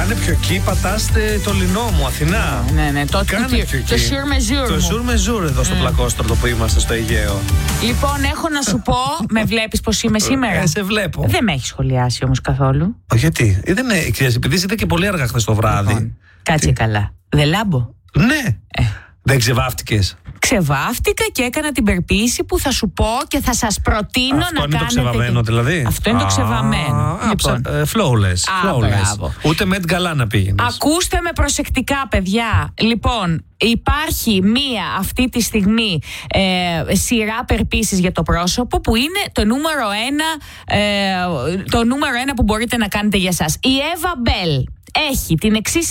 Κάνε πιο εκεί, πατάστε το λινό μου, Αθηνά. Ναι, το sur mesure εδώ στο πλακόστρωτο που είμαστε στο Αιγαίο. Λοιπόν, έχω να σου πω, με βλέπεις πως είμαι σήμερα? Σε βλέπω. Δεν με έχει σχολιάσει όμως καθόλου. Γιατί? Επειδή είδε και πολύ αργά χθες το βράδυ. Λοιπόν, κάτσε καλά. Δεν λάμπω. Ναι. Δεν ξεβάφτηκες? Ξεβάφτηκα και έκανα την περποίηση που θα σου πω και θα σας προτείνω. Αυτό να είναι κάνετε. Το ξεβαμμένο δηλαδή. Αυτό είναι το ξεβαμμένο. Λοιπόν. Flawless. Ούτε Met Gala να πήγαινες. Ακούστε με προσεκτικά, παιδιά. Λοιπόν, υπάρχει μία αυτή τη στιγμή σειρά περποίησης για το πρόσωπο που είναι το νούμερο ένα που μπορείτε να κάνετε για σας. Η Εύα Μπέλ έχει την εξής